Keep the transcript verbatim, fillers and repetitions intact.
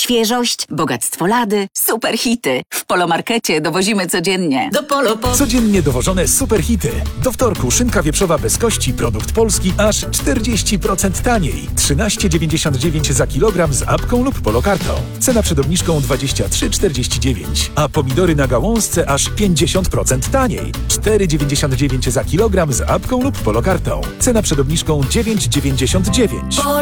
Świeżość, bogactwo lady, super hity. W Polomarkecie dowozimy codziennie. Do Polo po... Codziennie dowożone superhity. Do wtorku szynka wieprzowa bez kości, produkt polski, aż czterdzieści procent taniej. trzynaście dziewięćdziesiąt dziewięć za kilogram z apką lub polokartą. Cena przed obniżką dwadzieścia trzy czterdzieści dziewięć. A pomidory na gałązce aż pięćdziesiąt procent taniej. cztery dziewięćdziesiąt dziewięć za kilogram z apką lub polokartą. Cena przed obniżką dziewięć dziewięćdziesiąt dziewięć.